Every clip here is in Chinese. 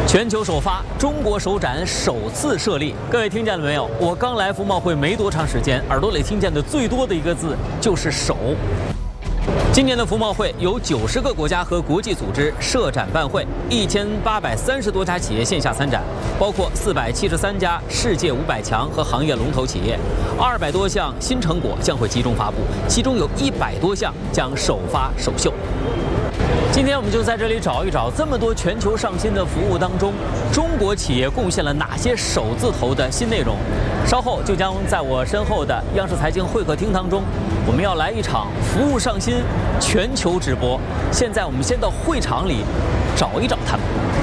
全球首发，中国首展首次设立。各位听见了没有？我刚来服贸会没多长时间，耳朵里听见的最多的一个字就是“首”。今年的服贸会有90个国家和国际组织设展办会，1830多家企业线下参展，包括473家世界500强和行业龙头企业，200多项新成果将会集中发布，其中有100多项将首发首秀。今天我们就在这里找一找，这么多全球上新的服务当中，中国企业贡献了哪些首字头的新内容？稍后就将在我身后的央视财经会客厅当中，我们要来一场服务上新全球直播。现在我们先到会场里找一找他们。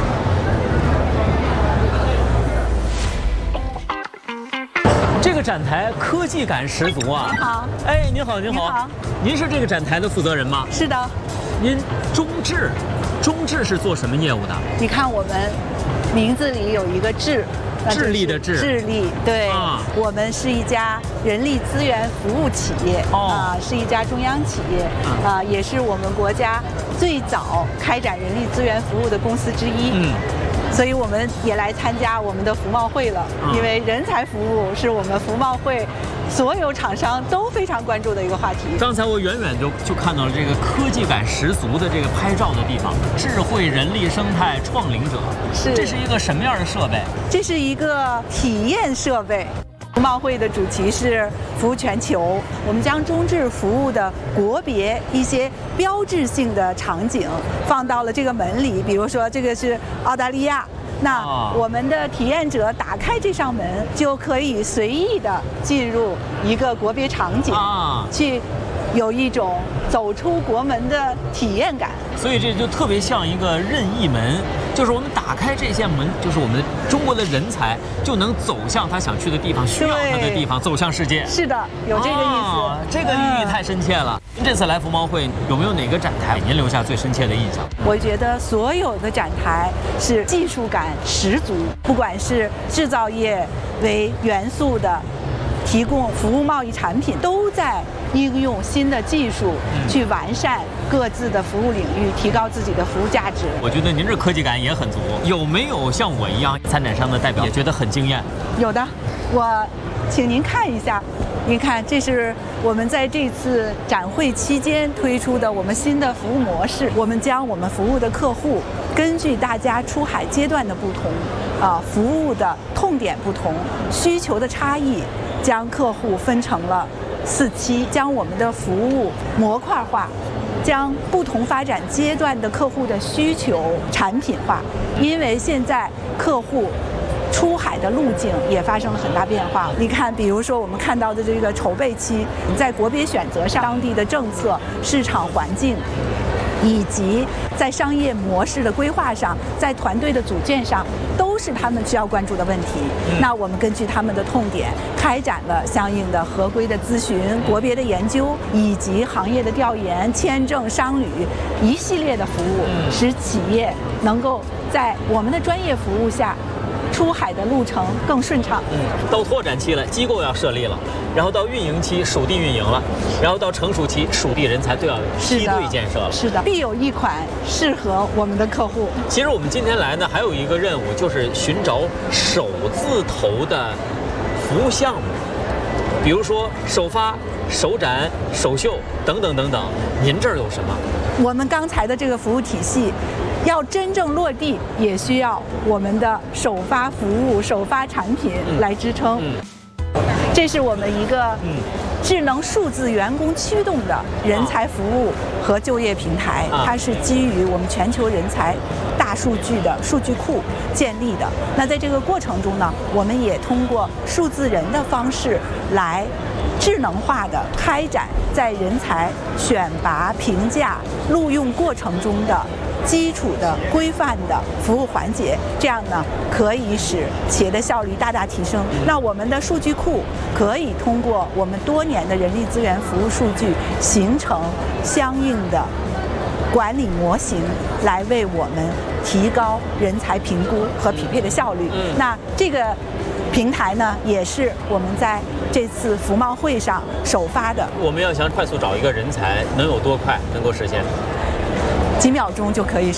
这个展台科技感十足啊！ 你好， 哎，您好，您好， 你好， 您是这个展台的负责人吗？ 是的。 您中智是做什么业务的？ 你看我们名字里有一个智， 智力的智， 智力对。我们是一家人力资源服务企业是一家中央企业也是我们国家最早开展人力资源服务的公司之一。所以我们也来参加我们的服贸会了，因为人才服务是我们服贸会所有厂商都非常关注的一个话题。 刚才我远远就看到了这个科技感十足的这个拍照的地方，智慧人力生态创领者，这是一个什么样的设备？ 这是一个体验设备。服贸会的主题是服务全球，我们将中智服务的国别一些标志性的场景放到了这个门里，比如说这个是澳大利亚，那我们的体验者打开这扇门就可以随意的进入一个国别场景去有一种走出国门的体验感。 所以这就特别像一个任意门，就是我们打开这扇门，就是我们中国的人才就能走向他想去的地方，需要他的地方，走向世界。 是的，有这个意思。 这个寓意太深切了。您这次来服贸会有没有哪个展台给您留下最深切的印象？ 我觉得所有的展台是技术感十足，不管是制造业为元素的提供服务贸易产品，都在应用新的技术去完善各自的服务领域，提高自己的服务价值。 我觉得您这科技感也很足。有没有像我一样参展商的代表也觉得很惊艳？ 有的，我请您看一下。您看，这是我们在这次展会期间推出的我们新的服务模式。我们将我们服务的客户根据大家出海阶段的不同，服务的痛点不同，需求的差异，将客户分成了4期，将我们的服务模块化，将不同发展阶段的客户的需求产品化。因为现在客户出海的路径也发生了很大变化。你看，比如说我们看到的这个筹备期，在国别选择上，当地的政策、市场环境，以及在商业模式的规划上，在团队的组建上，都是他们需要关注的问题。那我们根据他们的痛点，开展了相应的合规的咨询、国别的研究，以及行业的调研、签证、商旅一系列的服务，使企业能够在我们的专业服务下，出海的路程更顺畅。 到拓展期了，机构要设立了，然后到运营期属地运营了，然后到成熟期属地人才都要梯队建设了。 是的，必有一款适合我们的客户。 其实我们今天来呢，还有一个任务，就是寻找首字头的服务项目，比如说首发、首展、首秀等等等等。您这儿有什么？ 我们刚才的这个服务体系要真正落地，也需要我们的首发服务、首发产品来支撑。这是我们一个智能数字员工驱动的人才服务和就业平台，它是基于我们全球人才大数据的数据库建立的。那在这个过程中呢，我们也通过数字人的方式来智能化的开展在人才选拔、评价、录用过程中的基础的规范的服务环节，这样呢可以使企业的效率大大提升。那我们的数据库可以通过我们多年的人力资源服务数据，形成相应的管理模型，来为我们提高人才评估和匹配的效率。那这个平台呢，也是我们在这次服贸会上首发的。 我们要想快速找一个人才，能有多快能够实现？ 几秒钟就可以